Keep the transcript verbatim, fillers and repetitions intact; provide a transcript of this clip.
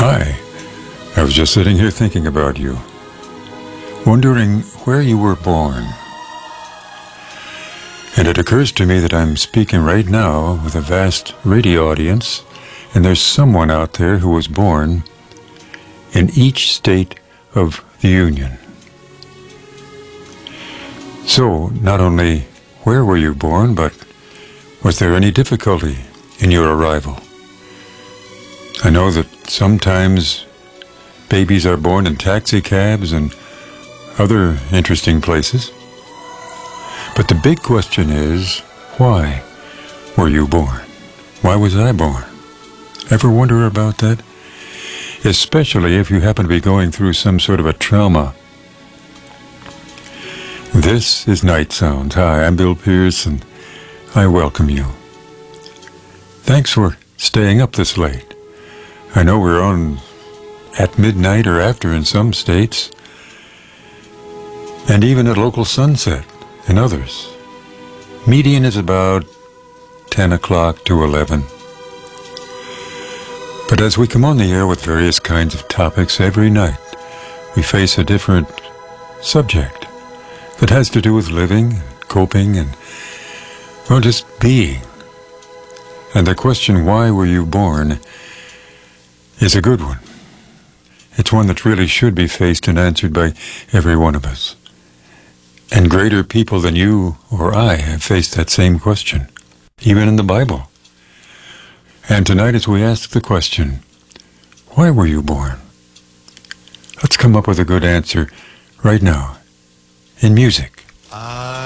Hi. I was just sitting here thinking about you, wondering where you were born. And it occurs to me that I'm speaking right now with a vast radio audience, and there's someone out there who was born in each state of the Union. So, not only where were you born, but was there any difficulty in your arrival? I know that sometimes babies are born in taxi cabs and other interesting places. But the big question is, why were you born? Why was I born? Ever wonder about that? Especially if you happen to be going through some sort of a trauma. This is Night Sounds. Hi, I'm Bill Pierce, and I welcome you. Thanks for staying up this late. I know we're on at midnight or after in some states, and even at local sunset in others. Median is about ten o'clock to eleven. But as we come on the air with various kinds of topics every night, we face a different subject that has to do with living, coping, and, well, just being. And the question, why were you born, is a good one. It's one that really should be faced and answered by every one of us. And greater people than you or I have faced that same question, even in the Bible. And tonight, as we ask the question, why were you born? Let's come up with a good answer right now, in music.